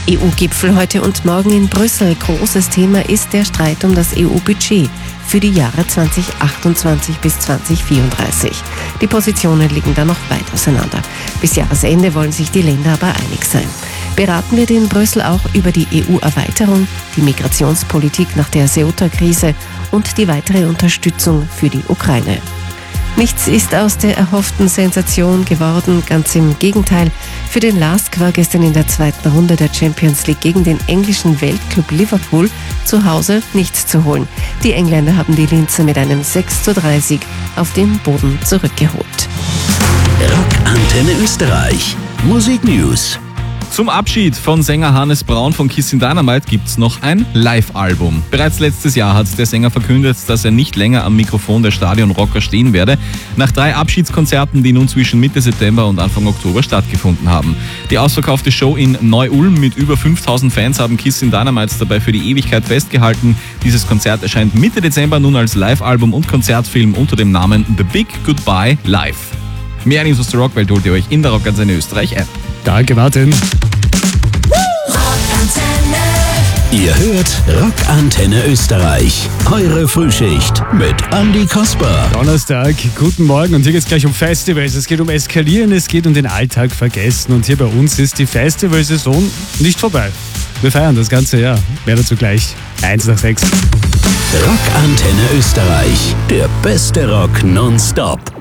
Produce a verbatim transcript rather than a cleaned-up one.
E U-Gipfel heute und morgen in Brüssel. Großes Thema ist der Streit um das E U-Budget für die Jahre zweitausendachtundzwanzig bis zweitausendvierunddreißig. Die Positionen liegen da noch weit auseinander. Bis Jahresende wollen sich die Länder aber einig sein. Beraten wird in Brüssel auch über die E U-Erweiterung, die Migrationspolitik nach der Ceuta-Krise und die weitere Unterstützung für die Ukraine. Nichts ist aus der erhofften Sensation geworden, ganz im Gegenteil. Für den LASK war gestern in der zweiten Runde der Champions League gegen den englischen Weltclub Liverpool zu Hause nichts zu holen. Die Engländer haben die Linzer mit einem sechs zu drei Sieg auf den Boden zurückgeholt. Rock Antenne Österreich. Musik News. Zum Abschied von Sänger Hannes Braun von Kissin Dynamite gibt's noch ein Live-Album. Bereits letztes Jahr hat der Sänger verkündet, dass er nicht länger am Mikrofon der Stadionrocker stehen werde. Nach drei Abschiedskonzerten, die nun zwischen Mitte September und Anfang Oktober stattgefunden haben. Die ausverkaufte Show in Neu-Ulm mit über fünftausend Fans haben Kissin Dynamite dabei für die Ewigkeit festgehalten. Dieses Konzert erscheint Mitte Dezember nun als Live-Album und Konzertfilm unter dem Namen The Big Goodbye Live. Mehr News aus der Rockwelt holt ihr euch in der Rock Antenne Österreich App. Danke, Martin. Ihr hört Rock Antenne Österreich. Eure Frühschicht mit Andi Kasper. Donnerstag, guten Morgen und hier geht es gleich um Festivals. Es geht um Eskalieren, es geht um den Alltag vergessen und hier bei uns ist die Festivalsaison nicht vorbei. Wir feiern das ganze Jahr. Mehr dazu gleich. eins nach sechs. Rock Antenne Österreich. Der beste Rock nonstop.